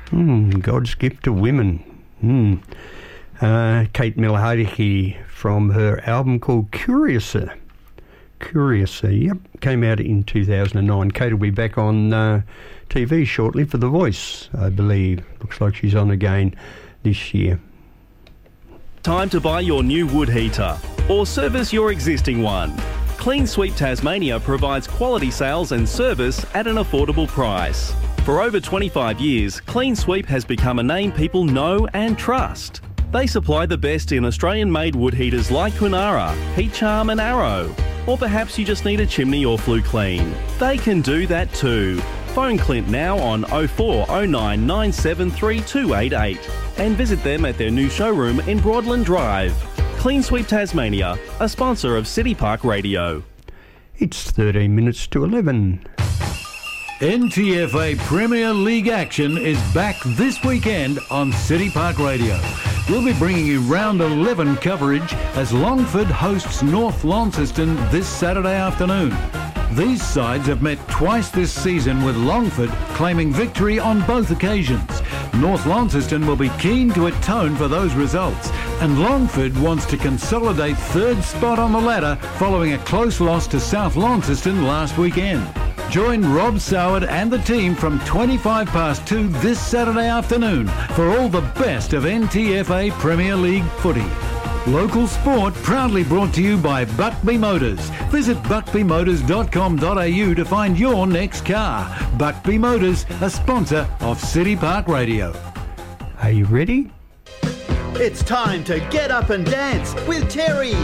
God's gift to women. Kate Milahadiki from her album called Curiouser. Yep, came out in 2009. Kate will be back on TV shortly for The Voice, I believe. Looks like she's on again this year. Time to buy your new wood heater or service your existing one. Clean Sweep Tasmania provides quality sales and service at an affordable price. For over 25 years, Clean Sweep has become a name people know and trust. They supply the best in Australian-made wood heaters like Kunara, Heat Charm and Arrow. Or perhaps you just need a chimney or flue clean. They can do that too. Phone Clint now on 0409 973 288 and visit them at their new showroom in Broadland Drive. Clean Sweep Tasmania, a sponsor of City Park Radio. It's 13 minutes to 11. NTFA Premier League action is back this weekend on City Park Radio. We'll be bringing you round 11 coverage as Longford hosts North Launceston this Saturday afternoon. These sides have met twice this season, with Longford claiming victory on both occasions. North Launceston will be keen to atone for those results, and Longford wants to consolidate third spot on the ladder following a close loss to South Launceston last weekend. Join Rob Soward and the team from 2 this Saturday afternoon for all the best of NTFA Premier League footy. Local sport proudly brought to you by Buckby Motors. Visit buckbymotors.com.au to find your next car. Buckby Motors, a sponsor of City Park Radio. Are you ready? It's time to get up and dance with Terry.